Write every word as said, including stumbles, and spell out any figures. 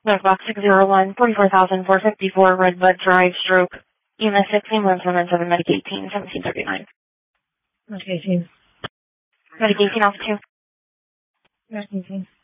Box six zero one, forty-four thousand four hundred fifty-four, Redbud Drive, Stroke, E M S sixteen, one seven seven, Medic eighteen, seventeen thirty-nine. Medic eighteen. Medic eighteen, Alpha two. Medic eighteen.